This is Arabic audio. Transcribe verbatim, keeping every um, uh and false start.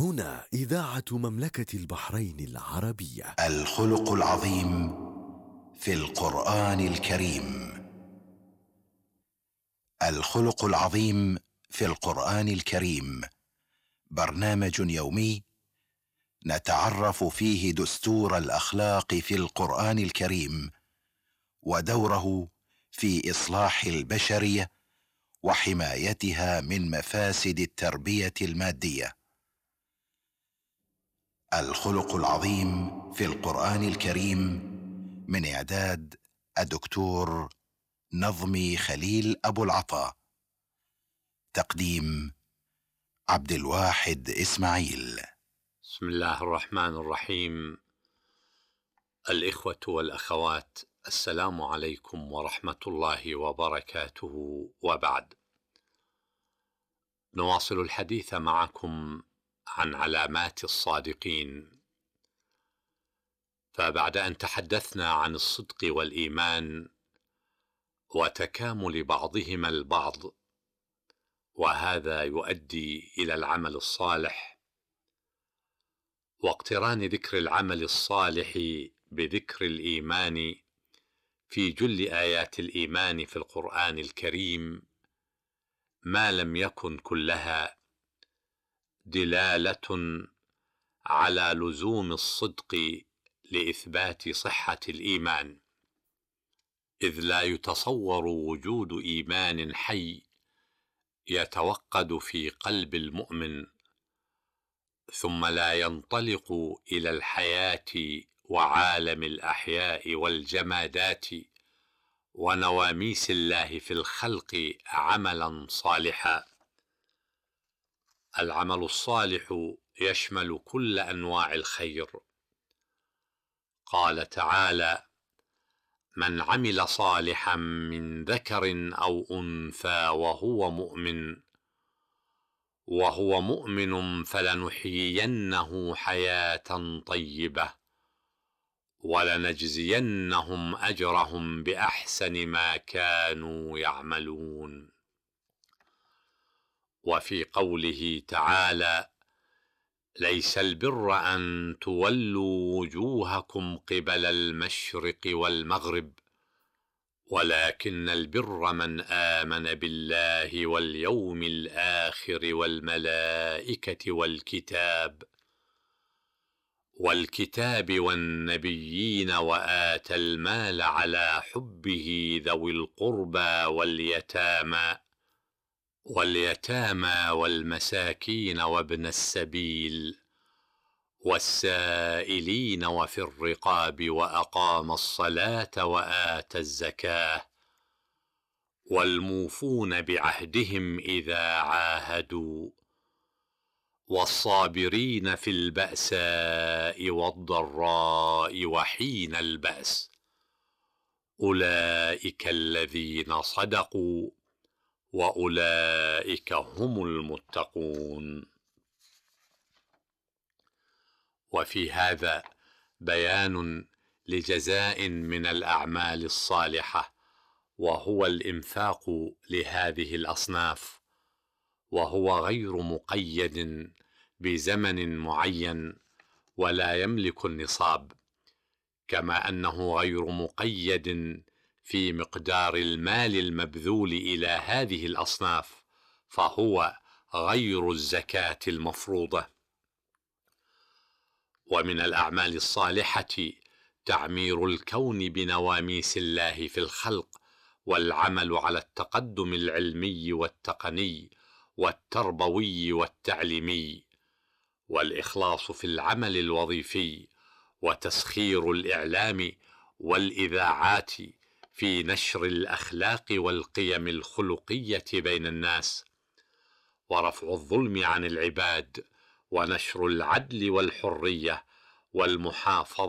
هنا إذاعة مملكة البحرين العربية. الخلق العظيم في القرآن الكريم. الخلق العظيم في القرآن الكريم برنامج يومي نتعرف فيه دستور الأخلاق في القرآن الكريم ودوره في إصلاح البشرية وحمايتها من مفاسد التربية المادية. الخلق العظيم في القرآن الكريم من إعداد الدكتور نظمي خليل أبو العطا، تقديم عبد الواحد إسماعيل. بسم الله الرحمن الرحيم. الإخوة والأخوات، السلام عليكم ورحمة الله وبركاته، وبعد. نواصل الحديث معكم عن علامات الصادقين. فبعد أن تحدثنا عن الصدق والإيمان وتكامل بعضهما البعض، وهذا يؤدي إلى العمل الصالح، واقتران ذكر العمل الصالح بذكر الإيمان في جل آيات الإيمان في القرآن الكريم، ما لم يكن كلها دلالة على لزوم الصدق لإثبات صحة الإيمان، إذ لا يتصور وجود إيمان حي يتوقد في قلب المؤمن ثم لا ينطلق إلى الحياة وعالم الأحياء والجمادات ونواميس الله في الخلق عملا صالحا. العمل الصالح يشمل كل أنواع الخير. قال تعالى: من عمل صالحا من ذكر أو أنثى وهو مؤمن وهو مؤمن فلنحيينه حياة طيبة ولنجزينهم أجرهم بأحسن ما كانوا يعملون. وفي قوله تعالى: ليس البر أن تولوا وجوهكم قبل المشرق والمغرب ولكن البر من آمن بالله واليوم الآخر والملائكة والكتاب والكتاب والنبيين وآتى المال على حبه ذوي القربى واليتامى واليتامى والمساكين وابن السبيل والسائلين وفي الرقاب وأقام الصلاة وآتى الزكاة والموفون بعهدهم إذا عاهدوا والصابرين في البأساء والضراء وحين البأس أولئك الذين صدقوا وأولئك هم المتقون. وفي هذا بيان لجزاء من الأعمال الصالحة، وهو الإنفاق لهذه الأصناف، وهو غير مقيد بزمن معين ولا يملك النصاب، كما أنه غير مقيد في مقدار المال المبذول إلى هذه الأصناف، فهو غير الزكاة المفروضة. ومن الأعمال الصالحة تعمير الكون بنواميس الله في الخلق، والعمل على التقدم العلمي والتقني والتربوي والتعليمي، والإخلاص في العمل الوظيفي، وتسخير الإعلام والإذاعات في نشر الأخلاق والقيم الخلقية بين الناس، ورفع الظلم عن العباد، ونشر العدل والحرية، والمحافظة